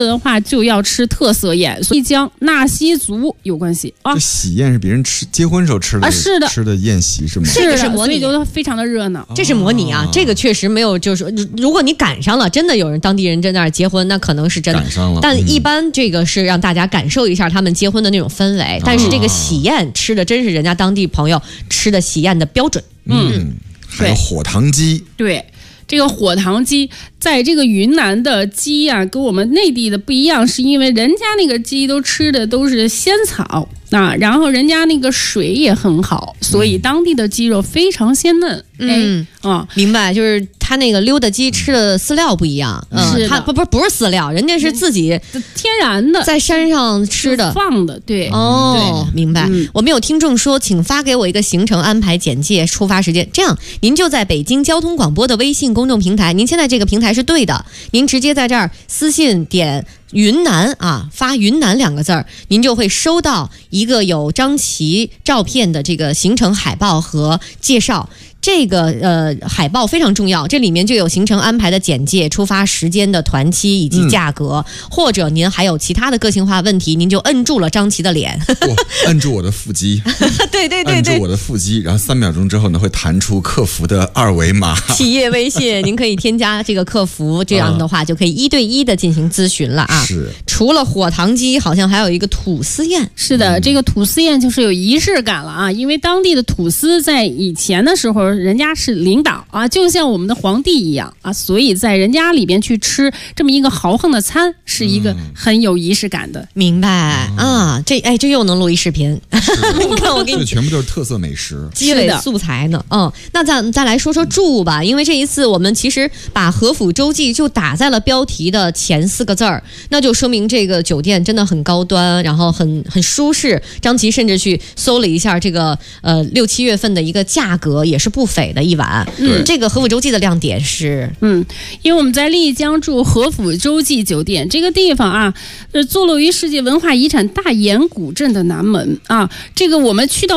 的话就要吃特色宴，所以将纳西族有关系啊。 这喜宴是别人结婚时候吃的是的， 吃的宴席是吗？ 是的， 模拟， 所以就非常的热闹。 这是模拟啊，这个确实没有，就是说，如果你赶上了，真的有人当地人在那儿结婚，那可能是真的赶上了。 但一般这个是让大家感受一下他们结婚的那种氛围，但是这个喜宴吃的真是人家当地朋友吃的喜宴的标准。 还有火塘鸡， 对。这个火塘鸡在这个云南的鸡啊，跟我们内地的不一样，是因为人家那个鸡都吃的都是仙草啊，然后人家那个水也很好，所以当地的鸡肉非常鲜嫩。 明白，就是他那个溜达鸡吃的饲料不一样，它不是饲料，人家是自己天然的在山上吃的放的，对。 明白。我们有听众说，请发给我一个行程安排简介、出发时间，这样您就在北京交通广播的微信公众平台，您现在这个平台是对的，您直接在这儿私信点云南啊，发云南2个字儿，您就会收到一个有张琪照片的这个行程海报和介绍。这个海报非常重要，这里面就有行程安排的简介、出发时间的团期以及价格，或者您还有其他的个性化问题，您就摁住了张琪的脸， 摁住我的腹肌， 对， 摁住我的腹肌，然后3秒钟之后呢会弹出客服的2维码， 企业微信，您可以添加这个客服，这样的话就可以1对1的进行咨询了啊。 是。 除了火塘鸡，好像还有一个土司宴。 是的，这个土司宴就是有仪式感了啊，因为当地的土司在以前的时候，人家是领导啊，就像我们的皇帝一样啊，所以在人家里边去吃这么一个豪横的餐，是一个很有仪式感的。 明白啊，这又能录一视频。你看我给你， 这全部都是特色美食， 积累素材呢。那咱再来说说住吧，因为这一次我们其实把和府周记就打在了标题的前4个字儿，那就说明这个酒店真的很高端，然后很舒适。张琪甚至去搜了一下这个6、7月份的一个价格，也是不菲的一晚。这个和府周记的亮点是， 因为我们在丽江住和府周记酒店这个地方啊，坐落于世界文化遗产大研古镇的南门啊，这个我们去到